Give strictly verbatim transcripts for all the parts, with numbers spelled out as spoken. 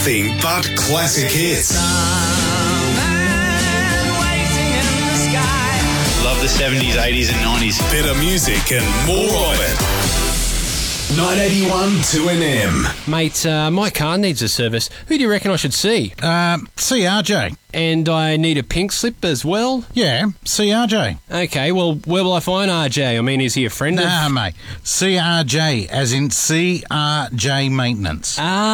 nothing but classic hits. Love the seventies, eighties and nineties. Better music and more of it. nine eighty-one two N M. Mate, uh, my car needs a service. Who do you reckon I should see? Uh, C R J. And I need a pink slip as well? Yeah, C R J. Okay, well, where will I find R J? I mean, is he a friend Nah, of... mate. C R J, as in C R J Maintenance.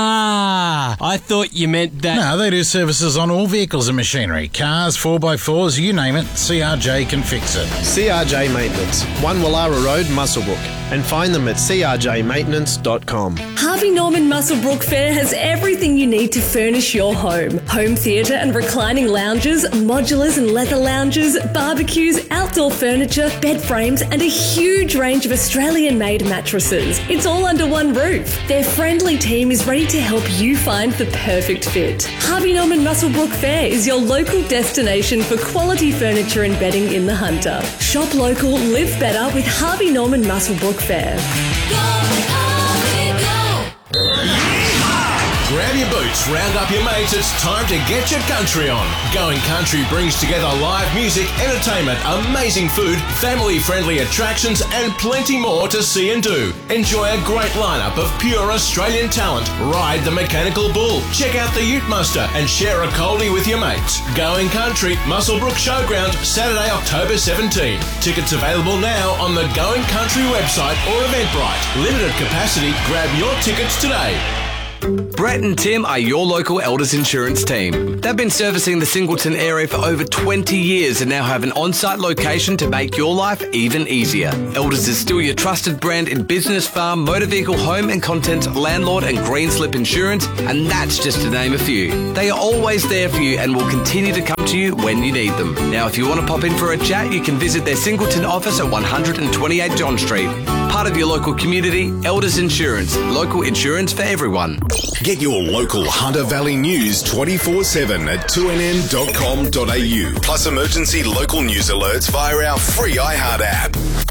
Ah, I thought you meant that... No, they do services on all vehicles and machinery. Cars, four by fours, you name it, C R J can fix it. C R J Maintenance, one Wallara Road, Muswellbrook. And find them at c r j maintenance dot com. Harvey Norman Muswellbrook Fair has everything you need to furnish your home. Home theatre and reclining lounges, modulars and leather lounges, barbecues, outdoor furniture, bed frames and a huge range of Australian-made mattresses. It's all under one roof. Their friendly team is ready to help you find the perfect fit. Harvey Norman Muswellbrook Fair is your local destination for quality furniture and bedding in the Hunter. Shop local, live better with Harvey Norman Muswellbrook Fair. Go, Harvey, go! Grab your boots, round up your mates, it's time to get your country on. Going Country brings together live music, entertainment, amazing food, family-friendly attractions and plenty more to see and do. Enjoy a great lineup of pure Australian talent. Ride the Mechanical Bull, check out the Ute Muster and share a coldie with your mates. Going Country, Muswellbrook Showground, Saturday, October seventeenth. Tickets available now on the Going Country website or Eventbrite. Limited capacity, grab your tickets today. Brett and Tim are your local Elders Insurance team. They've been servicing the Singleton area for over twenty years and now have an on-site location to make your life even easier. Elders is still your trusted brand in business, farm, motor vehicle, home and content, landlord and green slip insurance, and that's just to name a few. They are always there for you and will continue to come to you when you need them. Now, if you want to pop in for a chat, you can visit their Singleton office at one twenty-eight John Street. Part of your local community, Elders Insurance. Local insurance for everyone. Get your local Hunter Valley news twenty-four seven at two n n dot com dot a u. Plus emergency local news alerts via our free iHeart app.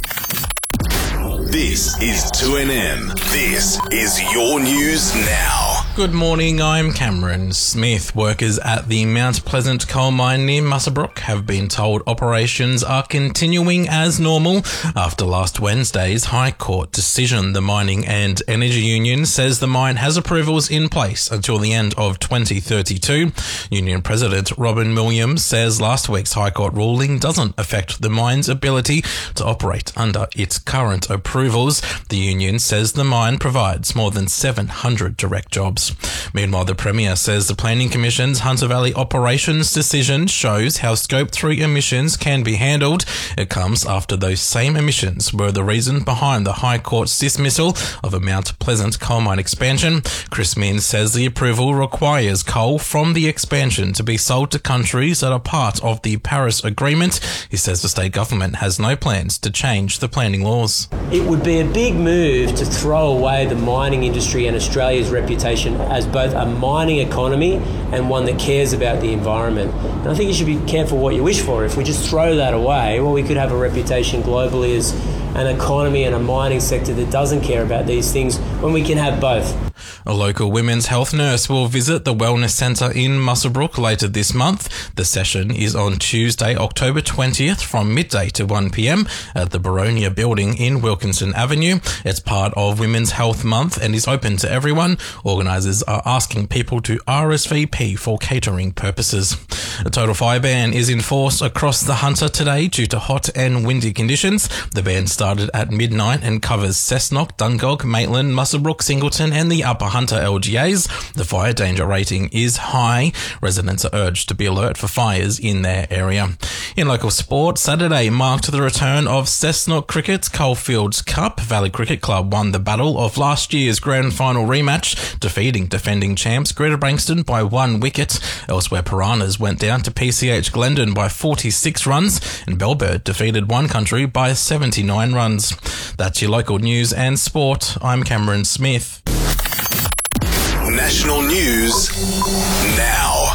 This is two N M. This is your news now. Good morning, I'm Cameron Smith. Workers at the Mount Pleasant coal mine near Muswellbrook have been told operations are continuing as normal after last Wednesday's High Court decision. The Mining and Energy Union says the mine has approvals in place until the end of twenty thirty-two. Union President Robin Williams says last week's High Court ruling doesn't affect the mine's ability to operate under its current approvals. The union says the mine provides more than seven hundred direct jobs. Meanwhile, the Premier says the Planning Commission's Hunter Valley operations decision shows how Scope three emissions can be handled. It comes after those same emissions were the reason behind the High Court's dismissal of a Mount Pleasant coal mine expansion. Chris Minns says the approval requires coal from the expansion to be sold to countries that are part of the Paris Agreement. He says the state government has no plans to change the planning laws. It would be a big move to throw away the mining industry and Australia's reputation as both a mining economy and one that cares about the environment. And I think you should be careful what you wish for. If we just throw that away, well, we could have a reputation globally as an economy and a mining sector that doesn't care about these things when we can have both. A local women's health nurse will visit the Wellness Centre in Muswellbrook later this month. The session is on Tuesday, October twentieth from midday to one p m at the Baronia building in Wilkinson Avenue. It's part of Women's Health Month and is open to everyone. Organisers are asking people to R S V P for catering purposes. A total fire ban is in force across the Hunter today due to hot and windy conditions. The ban started at midnight and covers Cessnock, Dungog, Maitland, Muswellbrook, Singleton and the Upper Hunter L G As. The fire danger rating is high. Residents are urged to be alert for fires in their area. In local sport, Saturday marked the return of Cessnock Cricket's Coalfields Cup. Valley Cricket Club won the battle of last year's grand final rematch, defeating defending champs Greater Branxton by one wicket. Elsewhere, Piranhas went down to P C H Glendon by forty-six runs and Bellbird defeated One Country by seventy-nine runs. That's your local news and sport. I'm Cameron Smith. National news now.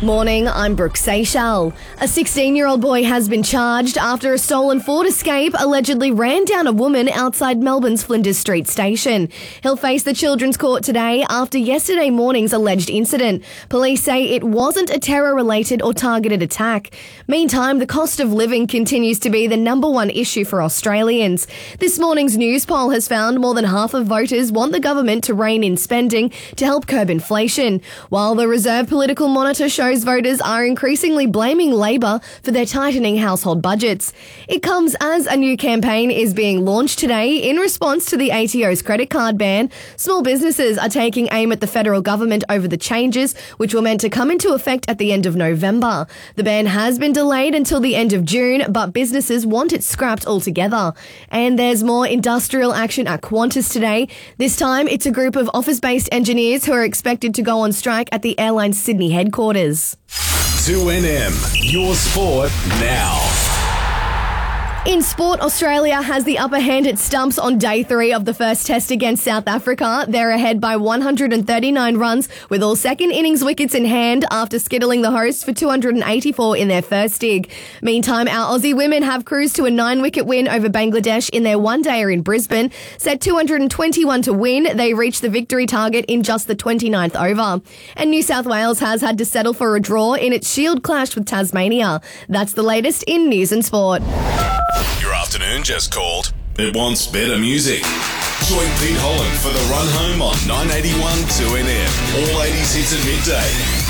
Morning, I'm Brooke Seychelles. A sixteen-year-old boy has been charged after a stolen Ford Escape allegedly ran down a woman outside Melbourne's Flinders Street station. He'll face the Children's Court today after yesterday morning's alleged incident. Police say it wasn't a terror-related or targeted attack. Meantime, the cost of living continues to be the number one issue for Australians. This morning's news poll has found more than half of voters want the government to rein in spending to help curb inflation, while the Reserve Political Monitor shows voters are increasingly blaming Labor for their tightening household budgets. It comes as a new campaign is being launched today in response to the A T O's credit card ban. Small businesses are taking aim at the federal government over the changes, which were meant to come into effect at the end of November. The ban has been delayed until the end of June, but businesses want it scrapped altogether. And there's more industrial action at Qantas today. This time, it's a group of office-based engineers who are expected to go on strike at the airline's Sydney headquarters. two N M, your sport now. In sport, Australia has the upper hand at stumps on day three of the first test against South Africa. They're ahead by one hundred thirty-nine runs with all second innings wickets in hand after skittling the hosts for two hundred eighty-four in their first dig. Meantime, our Aussie women have cruised to a nine-wicket win over Bangladesh in their one-dayer in Brisbane. Set two hundred twenty-one to win, they reached the victory target in just the twenty-ninth over. And New South Wales has had to settle for a draw in its Shield clash with Tasmania. That's the latest in news and sport. Your afternoon just called. It wants better music. Join Pete Holland for the run home on nine eighty-one two N M. All eighties hits at midday.